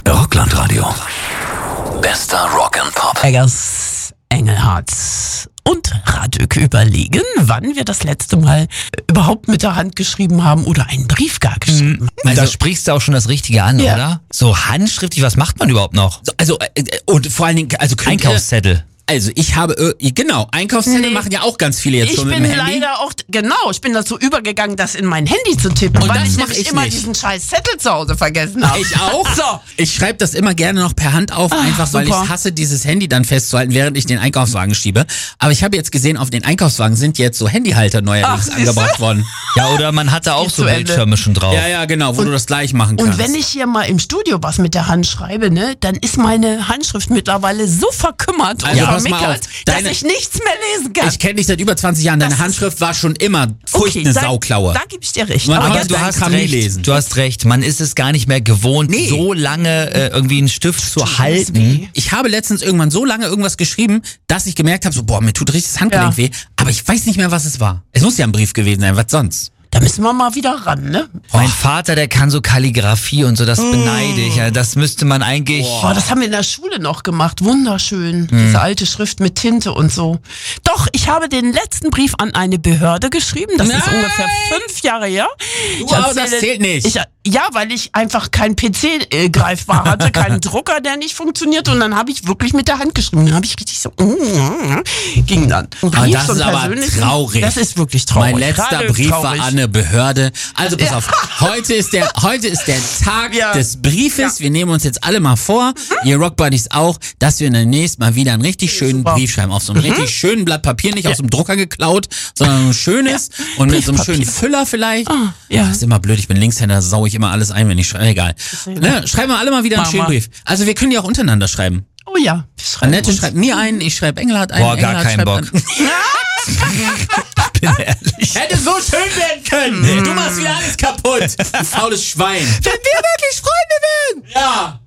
Rockland-Radio. Bester Rock and Pop. Eggers, Engelhardt und Radök überlegen, wann wir das letzte Mal überhaupt mit der Hand geschrieben haben oder einen Brief gar geschrieben haben. Also da sprichst du auch schon das Richtige an, Ja. oder? So handschriftlich, was macht man überhaupt noch? Und vor allen Dingen, also Einkaufszettel. Also ich habe, genau, Einkaufszettel machen ja auch ganz viele jetzt Ich schon mit bin dem Handy. leider auch, ich bin dazu übergegangen, das in mein Handy zu tippen, Und weil das ich mach nämlich ich immer nicht. diesen scheiß Zettel zu Hause vergessen habe. Ich auch. So. Ich schreibe das immer gerne noch per Hand auf, einfach weil ich super. hasse, dieses Handy dann festzuhalten, während ich den Einkaufswagen schiebe. Aber ich habe jetzt gesehen, auf den Einkaufswagen sind jetzt so Handyhalter neuerdings Ach, angebracht worden. Ja, oder man hat da auch Geht so zu Ende. Bildschirme schon drauf. Ja, genau, wo du das gleich machen kannst. Und wenn ich hier mal im Studio was mit der Hand schreibe, ne, dann ist meine Handschrift mittlerweile so verkümmert und Also pass mal vermickert, auf, dass deine- ich nichts mehr lesen kann. Ich kenne dich seit über 20 Jahren, deine Das ist- Handschrift war schon immer furcht eine da, Sauklaue. Da gebe ich dir recht. Man Aber kann jetzt, Du dein hast Kram nie recht. lesen. Du hast recht. Man ist es gar nicht mehr gewohnt, Nee. so lange irgendwie einen Stift zu halten. Ich habe letztens irgendwann so lange irgendwas geschrieben, dass ich gemerkt habe, so, boah, mir tut richtig das Handgelenk Ja. weh, aber ich weiß nicht mehr, was es war. Es muss ja ein Brief gewesen sein, was sonst? da müssen wir mal wieder ran, ne? Mein Vater, der kann so Kalligrafie und so, das beneide ich. Ja, das müsste man eigentlich... Boah, das haben wir in der Schule noch gemacht. Wunderschön. Diese alte Schrift mit Tinte und so. Doch, ich habe den letzten Brief an eine Behörde geschrieben. Das ist Nein! ungefähr 5 Jahre her. aber das zählt nicht. Ja, weil ich einfach kein PC greifbar hatte, keinen Drucker, der nicht funktioniert. Und dann habe ich wirklich mit der Hand geschrieben. Dann habe ich richtig so, ging dann. Aber Brief das und ist aber persönlichen- traurig. Das ist wirklich traurig. Mein letzter Gerade Brief war traurig. an eine Behörde. Also pass auf, heute ist der Tag Ja. des Briefes. Wir nehmen uns jetzt alle mal vor, ihr Rockbuddies auch, dass wir demnächst mal wieder einen richtig schönen super. Brief schreiben. Auf so einem richtig schönen Blatt Papier, nicht aus dem Drucker geklaut, sondern ein schönes und mit so einem schönen Briefpapier. Füller vielleicht. ja. Das ist immer blöd, ich bin Linkshänder, da sau ich immer alles ein, wenn ich schreibe. Egal. Ne, schreiben wir alle mal wieder einen Mach schönen mal. Brief. Also wir können ja auch untereinander schreiben. Oh ja. wir schreiben Annette uns. schreibt mir einen, ich schreibe Engelhardt einen. Boah, gar Engelhardt keinen schreibt Bock. an- bin ehrlich. Hätte so schön werden können. Du machst wieder alles kaputt. Du faules Schwein. Wenn wir wirklich Freunde wären. Ja.